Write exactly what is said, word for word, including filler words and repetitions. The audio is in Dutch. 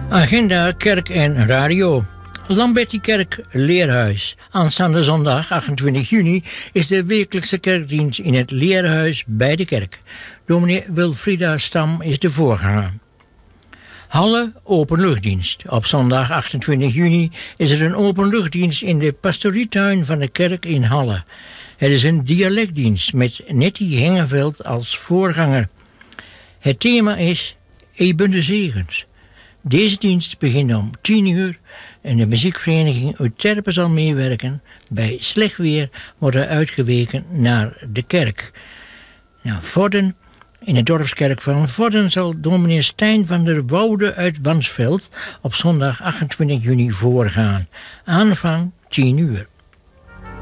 Agenda Kerk en Radio. Lambertikerk Leerhuis. Aanstaande zondag achtentwintig juni is de wekelijkse kerkdienst in het Leerhuis bij de kerk. Dominee Wilfrida Stam is de voorganger. Halle openluchtdienst. Op zondag achtentwintig juni is er een openluchtdienst in de pastorietuin van de kerk in Halle. Het is een dialectdienst met Nettie Hengeveld als voorganger. Het thema is Ebende Zegens. Deze dienst begint om tien uur en de muziekvereniging Euterpe zal meewerken. Bij slecht weer wordt er uitgeweken naar de kerk. Nou, Vorden, in de dorpskerk van Vorden zal dominee Stijn van der Woude uit Wansveld op zondag achtentwintig juni voorgaan. Aanvang tien uur.